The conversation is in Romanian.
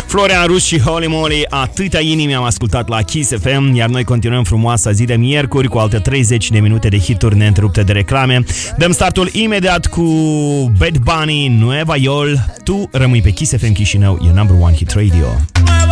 Florian Rus și Holy Moly, atâtea inimi am ascultat la Kiss FM, iar noi continuăm frumoasa zi de miercuri cu alte 30 de minute de hituri neîntrerupte de reclame. Dăm startul imediat cu Bad Bunny, Nueva York. Tu rămâi pe Kiss FM Chișinău, e number one hit radio.